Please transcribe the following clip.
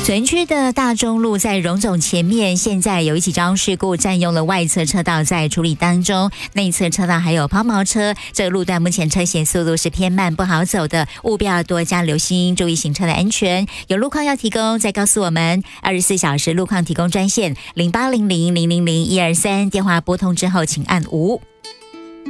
园区的大中路在荣总前面，现在有一起交通事故，占用了外侧车道，在处理当中。内侧车道还有抛锚车，这个路段目前车行速度是偏慢，不好走的，务必要多加留心，注意行车的安全。有路况要提供，再告诉我们。24小时路况提供专线0800000123，电话拨通之后请按5。